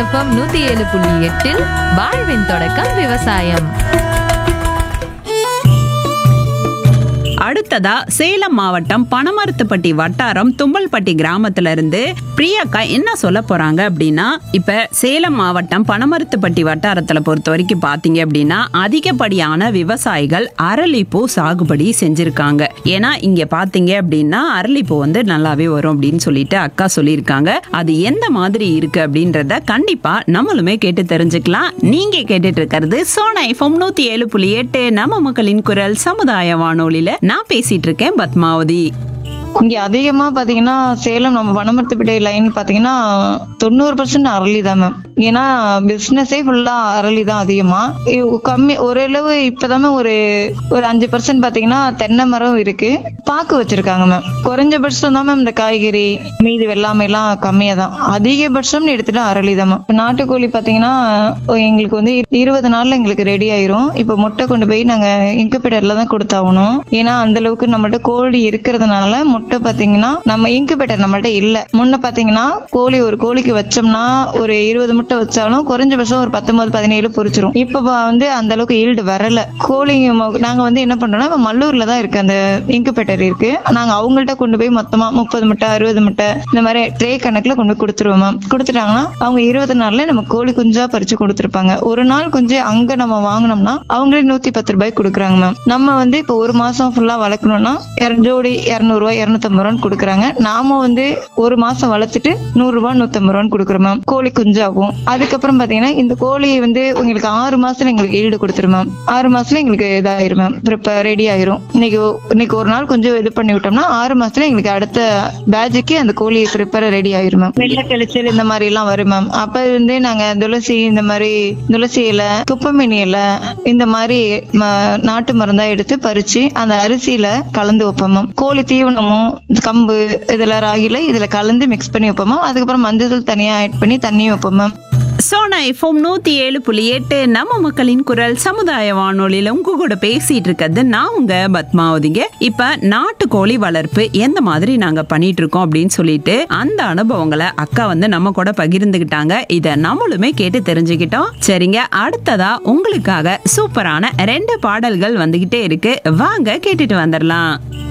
FM 107.8 வாழ்வின் தொடக்கம் விவசாயம். அடுத்ததா சேலம் மாவட்டம் பனமரத்துப்பட்டி வட்டாரம் தும்பல்பட்டி கிராமத்துல இருந்து பிரியாக்கா என்ன சொல்ல போறாங்க அப்படின்னா, இப்ப சேலம் மாவட்டம் பனமரத்துப்பட்டி வட்டாரத்துல பொறுத்த வரைக்கும் பாத்தீங்க அப்படின்னா அதிகப்படியான விவசாயிகள் அரளிப்பூ சாகுபடி செஞ்சிருக்காங்க. ஏன்னா இங்க பாத்தீங்க அப்படின்னா அரளிப்பூ நல்லாவே வரும் அப்படின்னு சொல்லிட்டு அக்கா சொல்லியிருக்காங்க. அது எந்த மாதிரி இருக்கு அப்படின்றத கண்டிப்பா நம்மளுமே கேட்டு தெரிஞ்சுக்கலாம். நீங்க கேட்டுட்டு இருக்கிறது சோனா எஃப்எம் 107.8 நம்ம மக்களின் குரல் சமுதாய வானொலியில நான் பேசிட்டு இருக்கேன் பத்மாவதி. இங்க அதிகமா பாத்தீங்கன்னா சேலம் நம்ம பனமரத்துப்பட்டி லைன் பாத்தீங்கன்னா 90% அரளி தான் மேம். ஏன்னா பிசினஸே ஃபுல்லா அரளி தான் அதிகமா. கம்மி ஓரளவு இப்பதான் ஒரு 5% பாத்தீங்கன்னா தென்னை மரம் இருக்கு, பாக்கு வச்சிருக்காங்க மேம். குறைஞ்சபட்சம் தான் மேம் இந்த காய்கறி மீது வெள்ளாமை எல்லாம் கம்மியா தான். அதிகபட்சம்னு எடுத்துட்டு அரளி தான் மேம். நாட்டுக்கோழி பாத்தீங்கன்னா எங்களுக்கு 20 நாள்ல எங்களுக்கு ரெடி ஆயிரும். இப்ப முட்டை கொண்டு போய் நாங்க இன்குபேட்டர்ல தான் கொடுத்தாகணும். ஏன்னா அந்த அளவுக்கு நம்மள்ட்ட கோழி இருக்கிறதுனால முட்டை பாத்தீங்கன்னா நம்ம இன்குபேட்டர் நம்மள்ட்ட இல்ல. முன்ன பாத்தீங்கன்னா ஒரு கோழிக்கு வச்சோம்னா ஒரு 20 முட்டை வச்சாலும் குறைஞ்சபட்சம் ஒரு 19-17 பொரிச்சிரும். இப்ப அந்த அளவுக்கு ஈல்டு வரல. கோழி நாங்க என்ன பண்றோம்னா மல்லூர்ல தான் இருக்கு அந்த இன்குபேட்டர் இருக்கு. நாங்க அவங்கள்ட்ட கொண்டு போய் மொத்தமா 30 முட்டை 60 முட்டை இந்த மாதிரி ட்ரே கணக்குல கொண்டு போய் கொடுத்துருவோம் மேம். கொடுத்துட்டாங்கன்னா அவங்க 20 நாள்ல நம்ம கோழி குஞ்சா பறிச்சு கொடுத்துருப்பாங்க. ஒரு நாள் கொஞ்சம் அங்க நம்ம வாங்கினோம்னா அவங்களே 110 ரூபாய்க்கு கொடுக்குறாங்க மேம். நம்ம இப்ப ஒரு மாசம் ஃபுல்லா வளர்க்கணும்னா ஜோடி 200 ரூபாய் 250 ரூபான்னு கொடுக்குறாங்க. நாம ஒரு மாசம் வளர்த்துட்டு 100 ரூபாய் 150 ரூபான்னு கொடுக்குறோம் மேம் கோழி குஞ்சாகும். அதுக்கப்புறம் பாத்தீங்கன்னா இந்த கோழி உங்களுக்கு 6 மாசத்துல எங்களுக்கு ஈல்டு கொடுத்துரும் மேம். 6 மாசத்துல எங்களுக்கு இதாயிரும் மேம், ரெடி ஆயிரும். இன்னைக்கு ஒரு நாள் கொஞ்சம் இது பண்ணி விட்டோம்னா 6 மாசத்துல எங்களுக்கு அடுத்த பேட்சுக்கு அந்த கோழி ப்ரிப்பேர் ரெடி ஆயிரும் மேம். வெள்ளை கழிச்சல் இந்த மாதிரி எல்லாம் வரும் மேம். அப்ப நாங்க துளசி இந்த மாதிரி துளசி இலை குப்பமேனி இலை இந்த மாதிரி நாட்டு மருந்தா எடுத்து பறிச்சு அந்த அரிசியில கலந்து வைப்போம் மேம். கோழி தீவனமும் கம்பு இதுல ராகில இதுல கலந்து மிக்ஸ் பண்ணி வைப்போம். அதுக்கப்புறம் மஞ்சள் தனியா ஆட் பண்ணி தண்ணியும் வைப்போம் மேம். சோனா எஃப்எம் 107.8 நம்ம மக்களின் குரல் சமுதாய வானொலியில உங்க கூட பேசிட்டு இருக்கிறது நான் உங்க பத்மாவதிங்க. இப்ப நாட்டுக்கோழி வளர்ப்பு எந்த மாதிரி நாங்க பண்ணிட்டு இருக்கோம் அப்படின்னு சொல்லிட்டு அந்த அனுபவங்களை அக்கா நம்ம கூட பகிர்ந்துகிட்டாங்க. இத நம்மளுமே கேட்டு தெரிஞ்சுக்கிட்டோம். சரிங்க, அடுத்ததா உங்களுக்காக சூப்பரான 2 பாடல்கள் வந்துகிட்டே இருக்கு. வாங்க கேட்டுட்டு வந்துடலாம்.